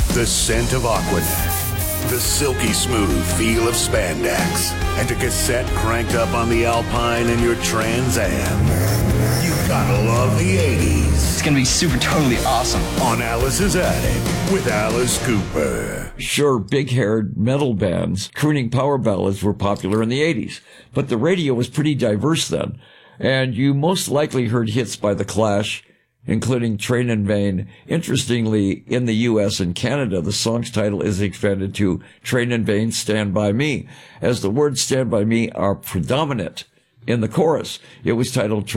the scent of Aquanet, the silky smooth feel of spandex, and a cassette cranked up on the Alpine in your Trans Am. You gotta love the 80s. It's gonna be super totally awesome. On Alice's Attic with Alice Cooper. Sure, big-haired metal bands crooning power ballads were popular in the 80s, but the radio was pretty diverse then, and you most likely heard hits by The Clash, including Train in Vain. Interestingly, in the U.S. and Canada, the song's title is expanded to Train in Vain, Stand By Me, as the words Stand By Me are predominant in the chorus. It was titled